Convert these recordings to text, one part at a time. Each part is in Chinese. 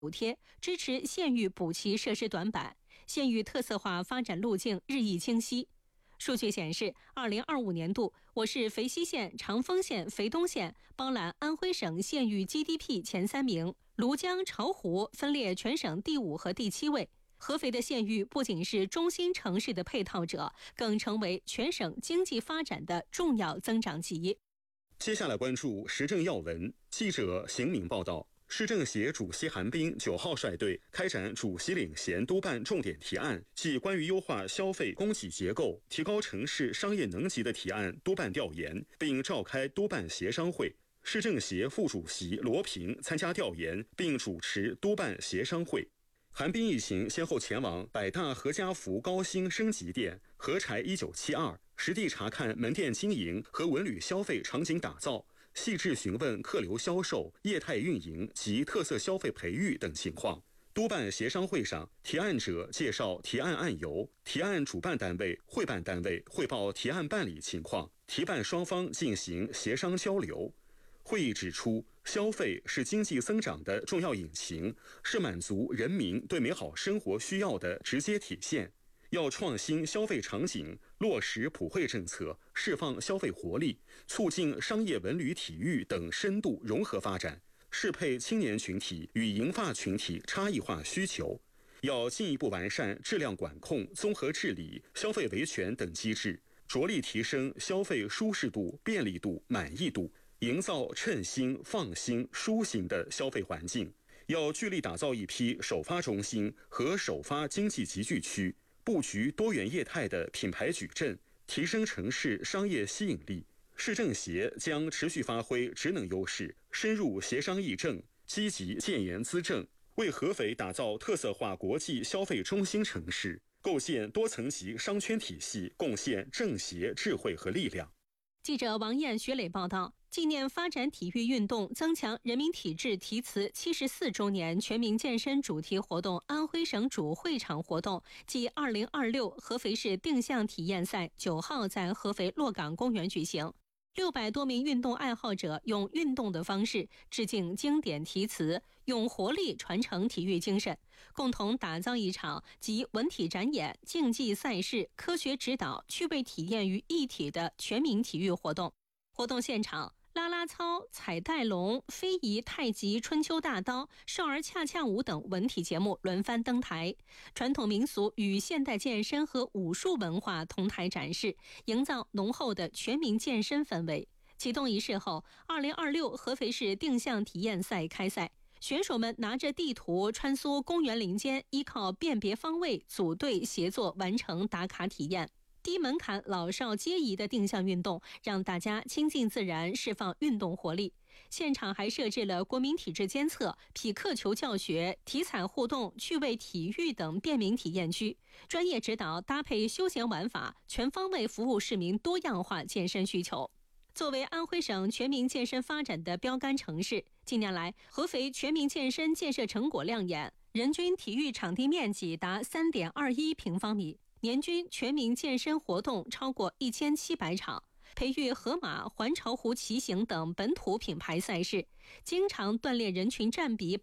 补贴，支持县域补齐设施短板，县域特色化发展路径日益清晰。数据显示，2025年度，我市肥西县、长丰县、肥东县包揽安徽省县域 GDP 前3名，庐江、巢湖分列全省第5和第7位。合肥的县域不仅是中心城市的配套者，更成为全省经济发展的重要增长极。 接下来关注时政要闻，记者邢敏报道。市政协主席韩冰9号率队开展主席领衔督办重点提案，即关于优化消费供给结构、提高城市商业能级的提案督办调研，并召开督办协商会。市政协副主席罗平参加调研，并主持督办协商会。韩冰一行先后前往百大何家福高新升级店、和柴1972，实地查看门店经营和文旅消费场景打造，细致询问客流销售、业态运营及特色消费培育等情况。督办协商会上，提案者介绍提案案由，提案主办单位、会办单位汇报提案办理情况，提办双方进行协商交流。会议指出，消费是经济增长的重要引擎，是满足人民对美好生活需要的直接体现。要创新消费场景，落实普惠政策，释放消费活力，促进商业、文旅、体育等深度融合发展，适配青年群体与银发群体差异化需求。要进一步完善质量管控、综合治理、消费维权等机制，着力提升消费舒适度、便利度、满意度，营造称心、放心、舒心的消费环境。要聚力打造一批首发中心和首发经济集聚区，布局多元业态的品牌矩阵，提升城市商业吸引力。市政协将持续发挥职能优势，深入协商议政，积极建言资政，为合肥打造特色化国际消费中心城市，构建多层级商圈体系，贡献政协智慧和力量。 记者王艳、薛磊报道。纪念发展体育运动、增强人民体质题词74周年全民健身主题活动安徽省主会场活动暨2026合肥市定向体验赛9号在合肥洛岗公园举行。600多名运动爱好者用运动的方式致敬经典题词，用活力传承体育精神，共同打造一场集文体展演、竞技赛事、科学指导、趣味体验于一体的全民体育活动。活动现场，啦啦操、彩带龙、非遗、太极、春秋大刀、少儿恰恰舞等文体节目轮番登台，传统民俗与现代健身和武术文化同台展示，营造浓厚的全民健身氛围。启动仪式后，2026合肥市定向体验赛开赛，选手们拿着地图穿梭公园林间，依靠辨别方位组队协作完成打卡体验。低门槛老少皆宜的定向运动，让大家亲近自然，释放运动活力。现场还设置了国民体质监测、匹克球教学、体彩互动、趣味体育等便民体验区，专业指导搭配休闲玩法，全方位服务市民多样化健身需求。作为安徽省全民健身发展的标杆城市，近年来合肥全民健身建设成果亮眼，人均体育场地面积达 3.21 平方米，年均全民健身活动超过1700场，培育河马、环巢湖骑行等本土品牌赛事，经常锻炼人群占比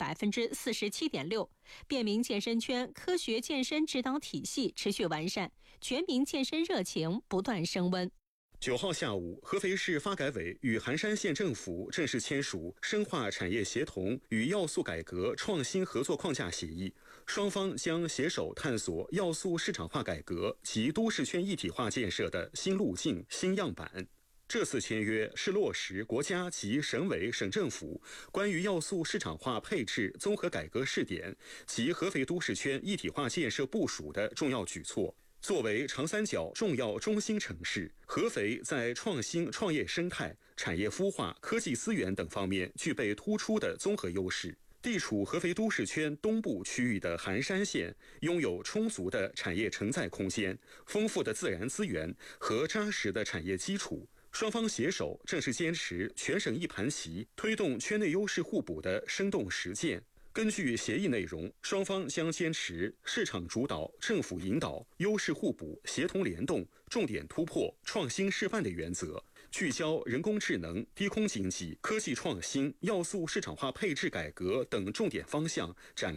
47.6%， 便民健身圈科学健身指导体系持续完善，全民健身热情不断升温。 9号下午，合肥市发改委与含山县政府正式签署深化产业协同与要素改革创新合作框架协议，双方将携手探索要素市场化改革及都市圈一体化建设的新路径、新样板。这次签约是落实国家及省委省政府关于要素市场化配置综合改革试点及合肥都市圈一体化建设部署的重要举措。作为长三角重要中心城市，合肥在创新创业生态、产业孵化、科技资源等方面具备突出的综合优势。地处合肥都市圈东部区域的含山县，拥有充足的产业承载空间、丰富的自然资源和扎实的产业基础。双方携手正是坚持全省一盘棋，推动圈内优势互补的生动实践。根据协议内容，双方将坚持市场主导、政府引导、优势互补、协同联动、重点突破、创新示范的原则， 聚焦人工智能、低空经济、科技创新、要素市场化配置改革等重点方向，展